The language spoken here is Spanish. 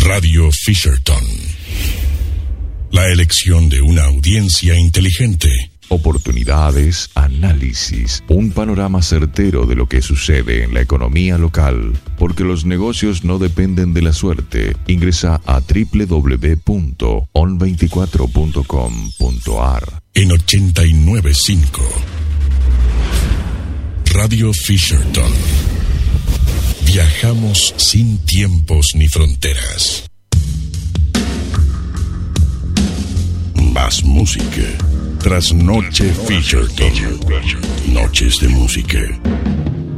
Radio Fisherton. La elección de una audiencia inteligente. Oportunidades, análisis, un panorama certero de lo que sucede en la economía local, porque los negocios no dependen de la suerte. Ingresa a www.on24.com.ar. En 89.5 Radio Fisherton. Viajamos sin tiempos ni fronteras. Más música. Trasnoche Fisherton. Noches de música.